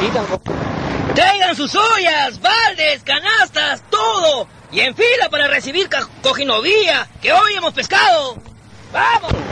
Traigan sus ollas, baldes, canastas, todo. Y en fila para recibir cojinovía, que hoy hemos pescado. ¡Vamos!